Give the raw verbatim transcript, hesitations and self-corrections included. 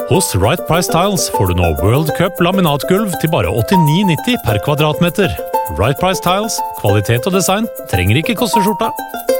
Hos Right Price Tiles får du nå World Cup laminatgulv til bare åttini nitti per kvadratmeter. Right Price Tiles, kvalitet og design trenger ikke koste skjorta.